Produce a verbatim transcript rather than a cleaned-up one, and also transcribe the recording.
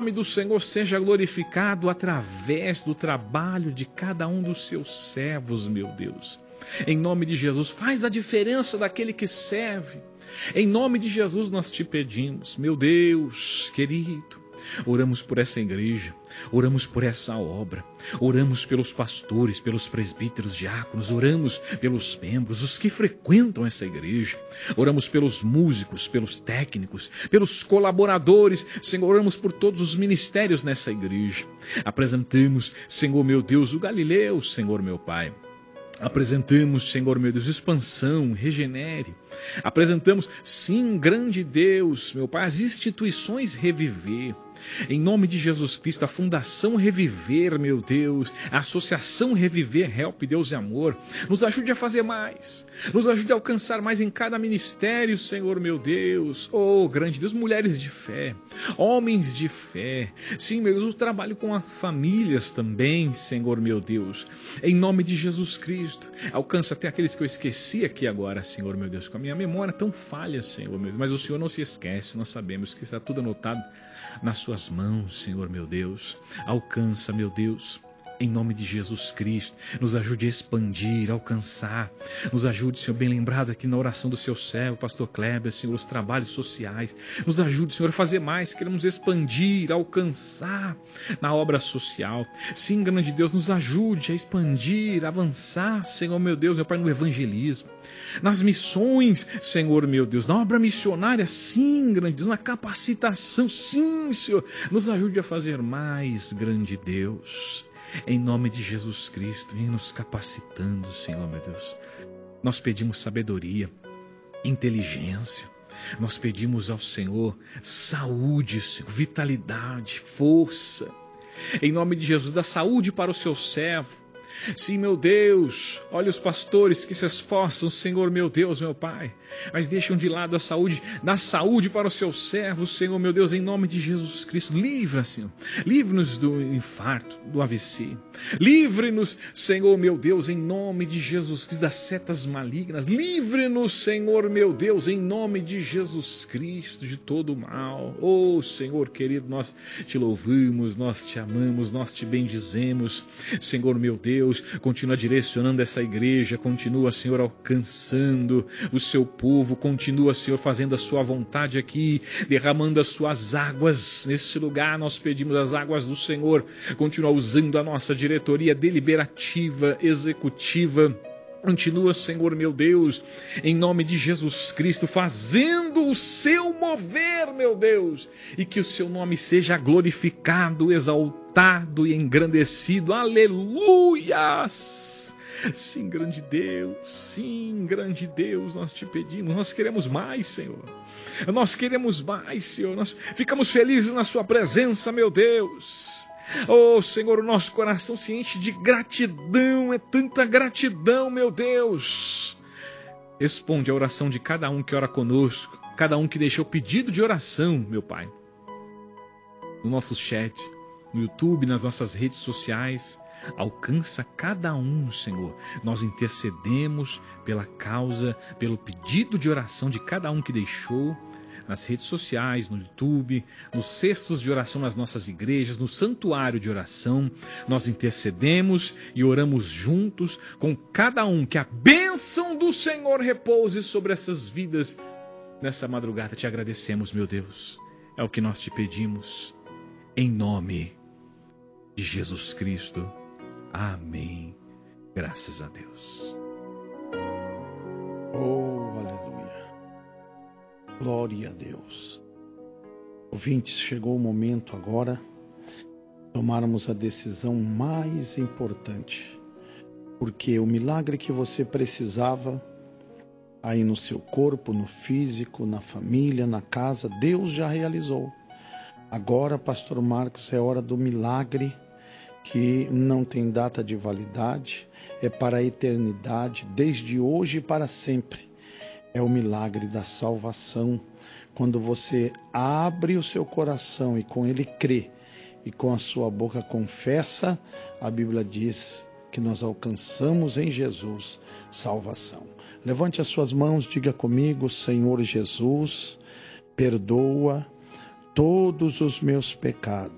nome do Senhor seja glorificado através do trabalho de cada um dos seus servos, meu Deus. Em nome de Jesus, faz a diferença daquele que serve. Em nome de Jesus nós te pedimos, meu Deus querido. Oramos por essa igreja, oramos por essa obra, oramos pelos pastores, pelos presbíteros, diáconos, oramos pelos membros, os que frequentam essa igreja, oramos pelos músicos, pelos técnicos, pelos colaboradores, Senhor, oramos por todos os ministérios nessa igreja. Apresentamos, Senhor meu Deus, o Galileu, Senhor meu Pai. Apresentamos, Senhor meu Deus, expansão, regenere. Apresentamos, sim, grande Deus, meu Pai, as instituições reviver. Em nome de Jesus Cristo, a Fundação Reviver, meu Deus, a Associação Reviver, Help, Deus e Amor, nos ajude a fazer mais, nos ajude a alcançar mais em cada ministério, Senhor, meu Deus. Oh, grande Deus, mulheres de fé, homens de fé, sim, meu Deus, o trabalho com as famílias também, Senhor, meu Deus. Em nome de Jesus Cristo, alcança até aqueles que eu esqueci aqui agora, Senhor, meu Deus, com a minha memória tão falha, Senhor, meu Deus, mas o Senhor não se esquece, nós sabemos que está tudo anotado nas suas mãos, Senhor meu Deus. Alcança, meu Deus, em nome de Jesus Cristo, nos ajude a expandir, alcançar, nos ajude, Senhor, bem lembrado aqui na oração do seu servo, pastor Kleber, Senhor, os trabalhos sociais, nos ajude, Senhor, a fazer mais, queremos expandir, alcançar na obra social, sim, grande Deus, nos ajude a expandir, avançar, Senhor meu Deus, meu Pai, no evangelismo, nas missões, Senhor meu Deus, na obra missionária, sim, grande Deus, na capacitação, sim, Senhor, nos ajude a fazer mais, grande Deus. Em nome de Jesus Cristo, vem nos capacitando, Senhor, meu Deus. Nós pedimos sabedoria, inteligência. Nós pedimos ao Senhor saúde, Senhor, vitalidade, força. Em nome de Jesus, dá saúde para o seu servo. Sim, meu Deus, olha os pastores que se esforçam, Senhor, meu Deus, meu Pai, mas deixam de lado a saúde, dá saúde para os seus servos, Senhor, meu Deus, em nome de Jesus Cristo. Livra, Senhor, livre-nos do infarto, do A V C, livre-nos, Senhor, meu Deus, em nome de Jesus Cristo, das setas malignas, livre-nos, Senhor, meu Deus, em nome de Jesus Cristo, de todo o mal. Oh, Senhor querido, nós te louvamos, nós te amamos, nós te bendizemos, Senhor, meu Deus. Deus, continua direcionando essa igreja, continua, Senhor, alcançando o seu povo, continua, Senhor, fazendo a sua vontade aqui, derramando as suas águas nesse lugar. Nós pedimos as águas do Senhor, continua usando a nossa diretoria deliberativa, executiva. Continua, Senhor, meu Deus, em nome de Jesus Cristo, fazendo o seu mover, meu Deus, e que o seu nome seja glorificado, exaltado e engrandecido. Aleluias! Sim, grande Deus, sim, grande Deus, nós te pedimos, nós queremos mais, Senhor. Nós queremos mais, Senhor. Nós ficamos felizes na sua presença, meu Deus. Oh, Senhor, o nosso coração se enche de gratidão, é tanta gratidão, meu Deus. Responde a oração de cada um que ora conosco, cada um que deixou pedido de oração, meu Pai. No nosso chat, no YouTube, nas nossas redes sociais, alcança cada um, Senhor. Nós intercedemos pela causa, pelo pedido de oração de cada um que deixou, nas redes sociais, no YouTube, nos cestos de oração nas nossas igrejas, no santuário de oração. Nós intercedemos e oramos juntos com cada um, que a bênção do Senhor repouse sobre essas vidas. Nessa madrugada te agradecemos, meu Deus. É o que nós te pedimos, em nome de Jesus Cristo. Amém. Graças a Deus. Oh, aleluia. Glória a Deus. Ouvintes, chegou o momento agora de tomarmos a decisão mais importante, porque o milagre que você precisava aí no seu corpo, no físico, na família, na casa, Deus já realizou. Agora, Pastor Marcos, é hora do milagre que não tem data de validade, é para a eternidade, desde hoje e para sempre. É o milagre da salvação, quando você abre o seu coração e com ele crê, e com a sua boca confessa, a Bíblia diz que nós alcançamos em Jesus salvação. Levante as suas mãos, diga comigo: Senhor Jesus, perdoa todos os meus pecados.